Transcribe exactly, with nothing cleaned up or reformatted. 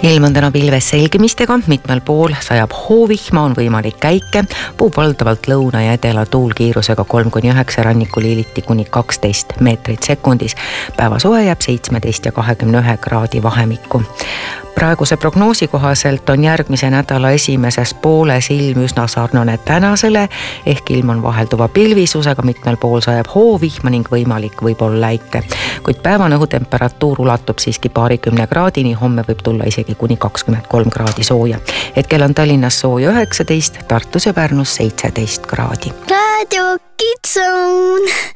ilm on täna pilves selgimistega, mitmel pool sajab hoovihma, on võimalik käike, puhub valdavalt lõuna ja edela tuul kiirusega kolm kuni üheksa, rannikul hiiliti kuni kaksteist meetrit sekundis. Päeva soe jääb seitsmeteist ja kahekümne ühe kraadi vahemikku. Praeguse prognoosi kohaselt on järgmise nädala esimeses pooles ilm üsna sarnane tänasele, ehk ilm on vahelduva pilvisusega, mitmel pool sajab hoovihma ning võimalik võib olla läike. Kuid päevane õhutemperatuur ulatub siiski paarikümne kraadini, homme võib tulla isegi kuni kakskümmend kolm kraadi sooja. Hetkel on Tallinnas sooja üheksateist, Tartus ja Pärnus seitseteist kraadi. Radio Kids Zone.